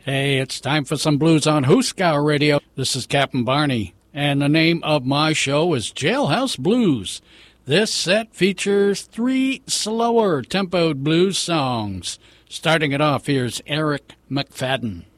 Hey, it's time for some blues on Hooskow Radio. This is Captain Barney, and the name of my show is Jailhouse Blues. This set features 3 slower tempoed blues songs. Starting it off, here's Eric McFadden.